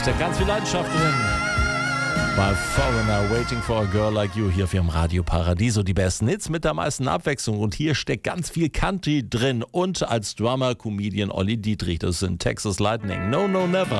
steckt ganz viel Leidenschaft drin. Bei Foreigner, Waiting for a Girl Like You, hier auf Ihrem Radio Paradiso. Die besten Hits mit der meisten Abwechslung. Und hier steckt ganz viel Country drin. Und als Drummer, Comedian Olli Dietrich. Das sind Texas Lightning. No, no, never.